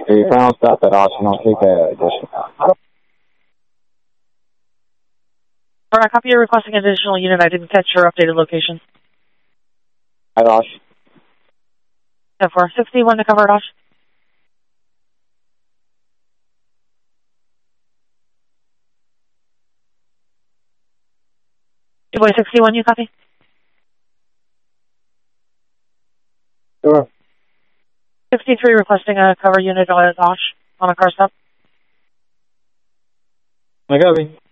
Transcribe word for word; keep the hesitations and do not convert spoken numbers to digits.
For your final stop at Austin, I'll take a additional. Alright, copy. You're requesting an additional unit. I didn't catch your updated location. Hi, Dosh. ten four sixty-one to cover, Dosh. two boy sixty-one, you copy? Sure. sixty-three requesting a cover unit on Dosh on a car stop. I copy.